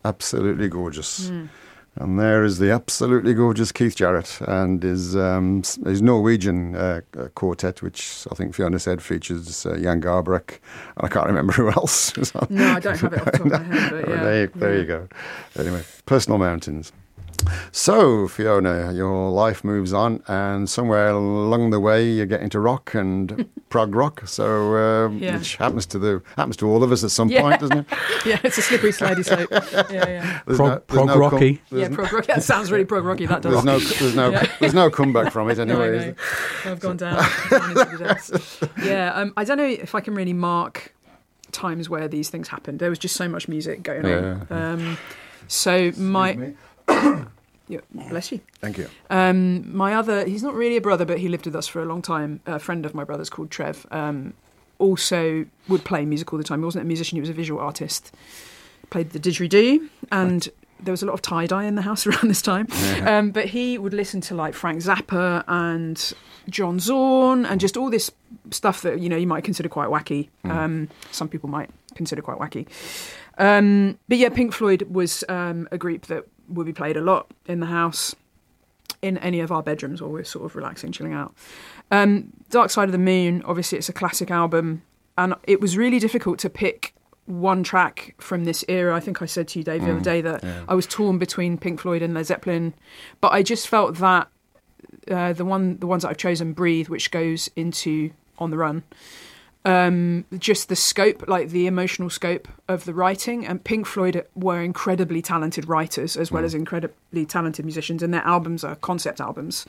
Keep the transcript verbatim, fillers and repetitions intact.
absolutely gorgeous. Mm. And there is the absolutely gorgeous Keith Jarrett and his um, his Norwegian uh, quartet, which I think Fiona said features uh, Jan Garbarek. And I can't remember who else. No, I don't have it off the top of my head. But yeah, there there yeah. you go. Anyway, Personal Mountains. So, Fiona, your life moves on, and somewhere along the way you get into rock and prog rock. So, um, Yeah. which happens to the happens to all of us at some Yeah. point, doesn't it? Yeah, it's a slippery, slidey slope. Yeah, yeah. There's Prog, there's prog com- rocky. there's Yeah, prog rocky. That sounds really prog rocky. That does. There's no, there's no, Yeah. there's no comeback from it No, anyway. I is know. there? I've gone down, down into the depths. Yeah, um, I don't know if I can really mark times where these things happened. There was just so much music going on. Yeah. Um, so my, Me? yeah, bless you. Thank you. Um, my other, he's not really a brother, but he lived with us for a long time. A friend of my brother's called Trev. Um, also would play music all the time. He wasn't a musician; he was a visual artist. Played the didgeridoo, and there was a lot of tie dye in the house around this time. Yeah. Um, but he would listen to like Frank Zappa and John Zorn and just all this stuff that you know you might consider quite wacky. Mm. Um, some people might consider quite wacky. Um, but yeah, Pink Floyd was um, a group that would be played a lot in the house, in any of our bedrooms while we're sort of relaxing, chilling out. Um, Dark Side of the Moon, obviously it's a classic album, and it was really difficult to pick one track from this era. I think I said to you, Dave, the Mm, other day that yeah. I was torn between Pink Floyd and Led Zeppelin, but I just felt that uh, the one, the ones that I've chosen, Breathe, which goes into On the Run, um, just the scope, like the emotional scope of the writing, and Pink Floyd were incredibly talented writers as well Mm. as incredibly talented musicians, and their albums are concept albums.